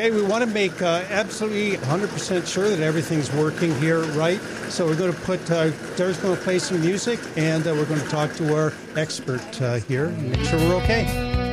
Okay, we want to make absolutely 100% sure that everything's working here right. So we're going to put, Dar's going to play some music, and we're going to talk to our expert here and make sure we're okay.